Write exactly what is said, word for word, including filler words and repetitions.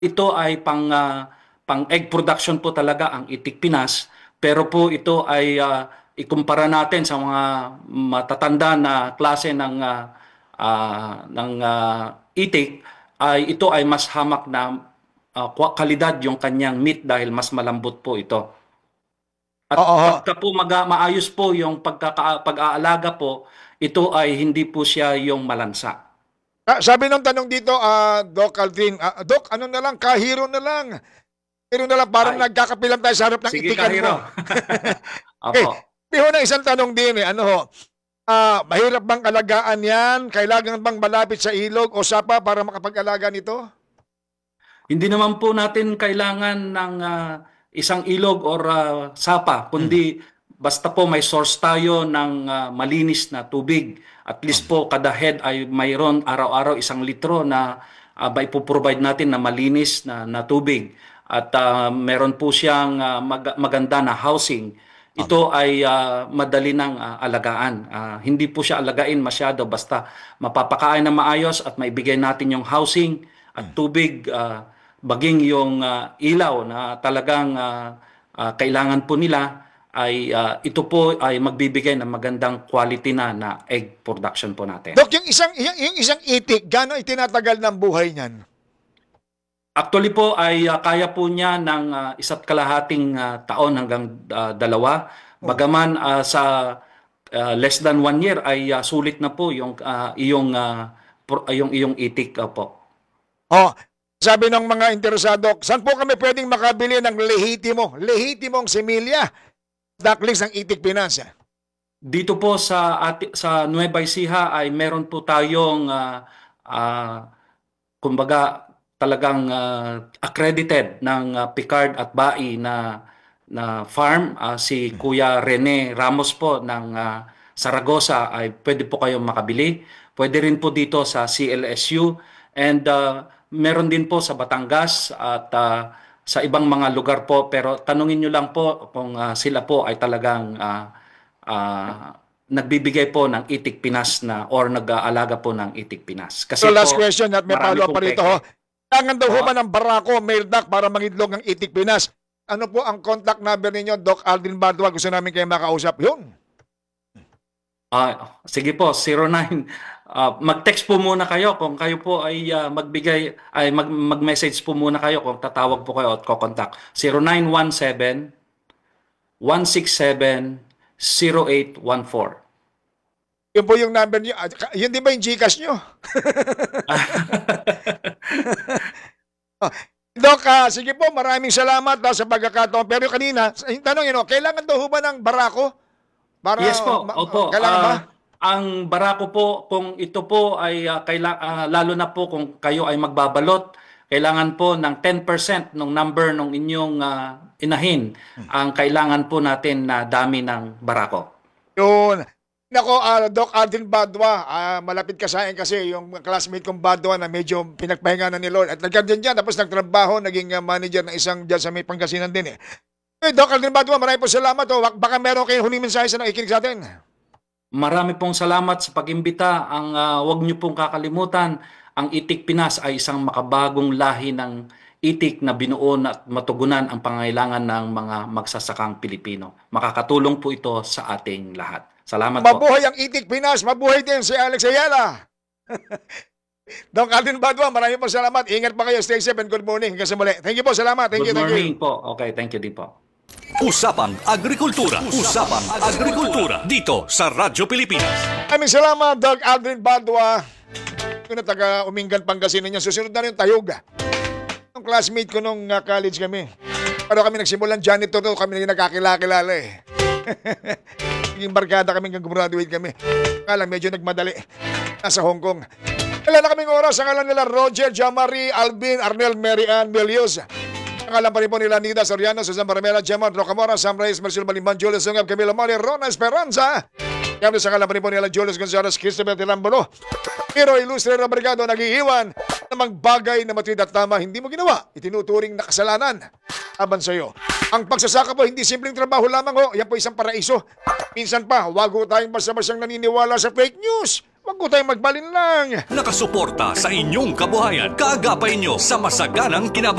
ito ay pang ah, pang egg production po talaga ang Itik Pinas, pero po ito ay ah, ikumpara natin sa mga matatanda na klase ng ah, ah, ng ah, itik, ay ito ay mas hamak na ah, kwa- kalidad yung kanyang meat dahil mas malambot po ito. At Oo. pagka po maga, maayos po yung pagkaka, pag-aalaga po, ito ay hindi po siya yung malansa. Ah, sabi nung tanong dito, ah, Doc Alvin, ah, Doc, ano na lang, kahiro na lang. Pero na lang, parang Ay, nagkakapilang tayo sa harap ng sige itikan mo. Kahiro. Okay, Opo. may ho na isang tanong din eh, ano ho, ah, mahirap bang alagaan yan? Kailangan bang malapit sa ilog o sapa para makapag-alaga nito? Hindi naman po natin kailangan ng ah, isang ilog or ah, sapa, Hmm. kundi basta po may source tayo ng ah, malinis na tubig. At least po kada head ay mayroon araw-araw isang litro na uh, provide natin na malinis na, na tubig. At ah, meron po siyang ah, mag- maganda na housing. Um, Ito ay ah, madali ng ah, alagaan. Ah, hindi po siya alagain masyado basta mapapakain na maayos at maibigay natin yung housing at tubig, ah, baging yung ah, ilaw na talagang ah, ah, kailangan po nila ay ah, ito po ay magbibigay ng magandang quality na na egg production po natin. Doc, yung isang, yung, yung isang itik, gano'ng itinatagal ng buhay niyan? Actually po ay ah, kaya po niya ng ah, isa't kalahating ah, taon hanggang ah, dalawa. Oh. Bagaman ah, sa ah, less than one year ay ah, sulit na po yung ah, iyong ah, pro- ah, yung iyong itik ah, po. Oh, sabi ng mga interesado, saan po kami pwedeng makabili ng lehitimo, lehitimong similya, ducklings ng Itik Pinas? Dito po sa ati, sa Nueva Ecija ay meron po tayong ah, ah, kumbaga talagang ah, accredited ng ah, Picard at Bai na na farm. Ah, si Kuya Rene Ramos po ng ah, Saragossa ay pwede po kayong makabili. Pwede rin po dito sa C L S U and ah, meron din po sa Batangas at ah, sa ibang mga lugar po, pero tanungin nyo lang po kung ah, sila po ay talagang ah, ah, nagbibigay po ng Itik Pinas na or nag-aalaga po ng Itik Pinas. So Kasi last po question at may marami follow-up pong pa rito ho. peke. Kailangan daw ho Po, ba ng barako, male duck para mangidlog ng Itik Pinas? Ano po ang contact number ninyo, Doc Aldrin Badua? Gusto namin kayo makausap. Yun. ah, sige po, zero nine. Ah, mag-text po muna kayo kung kayo po ay ah, magbigay, ay mag, mag-message po muna kayo kung tatawag po kayo at kokontak. zero nine one seven, one six seven, zero eight one four. Yun po yung number niyo. Ah, yun di ba yung Gcash niyo? Doc, ah, sige po, maraming salamat ah, sa pagkakataon. Pero kanina, yung tanong yun, oh, kailangan daw ho ba ng barako? Yes Para, po, ma- opo. kailangan ba? Ah, ang barako po, kung ito po ay ah, kaila, ah, lalo na po kung kayo ay magbabalot, kailangan po ng ten percent ng number ng inyong ah, inahin ang kailangan po natin na dami ng barako. Yun. Nako, ah, Doc Aldrin Badwa, ah, malapit ka sa akin kasi yung classmate kong Badwa na medyo pinagpahinga na ni Lord. At nagkandyan dyan, tapos nagtrabaho, naging ah, manager ng isang dyan sa may Pangasinan din eh. Eh, Doc Aldrin Badwa, maraming po salamat. Oh. Baka meron kayong huling mensahe sa nakikinig sa atin. Marami pong salamat sa pag-imbita. Ang ah, huwag niyo pong kakalimutan, ang Itik Pinas ay isang makabagong lahi ng itik na binuo at matugunan ang pangailangan ng mga magsasakang Pilipino. Makakatulong po ito sa ating lahat. Salamat po. Mabuhay ang Itik Pinas, mabuhay din si Alex Ayala. Doc Aldrin Badwa, maraming po salamat. Ingat pa kayo, stay safe and good morning. Hanggang sa muli. Thank you po, salamat. Thank Good you, thank you. morning po. Okay, thank you din po. Usapang Agrikultura. Usapang Agrikultura. Dito sa Radyo Pilipinas. Maraming salamat, Doc Aldrin Badwa. Yung na taga Umingan, Pangasinan niya. Susunod na rin Tayuga. Yung classmate ko nung uh, college kami. Pero kami nagsimulan janitor doon, kami naging nagkakilala eh. Naging barkada kami hanggang graduate kami. Kala medyo nagmadali. Nasa Hong Kong. Wala na kaming oras. Ang alam nila Roger, Jamari, Alvin, Arnel, Mary Ann, Milius. Ang alam pa rin po nila Nida Soriano, Susan Paramela, Gemma Rocamora, Sam Reyes, Marcel Baliman, Julius Sungab, Camilo Mori, Rona Esperanza. Kaya sa alam pa rin po nila Julius Gonzalez, Christopher Tirambolo. Pero ilustre na brigado nag-iiwan na magbagay na matuwid at tama hindi mo ginawa. Itinuturing na kasalanan. Aban sa iyo. Ang pagsasaka po hindi simpleng trabaho lamang ho. Yan po isang paraiso. Minsan pa, wag ho tayong basta-bastang naniniwala sa fake news. Wag ko tayong magbalin lang. Nakasuporta sa inyong kabuhayan. Kaagapay nyo sa masaganang kinabukasan.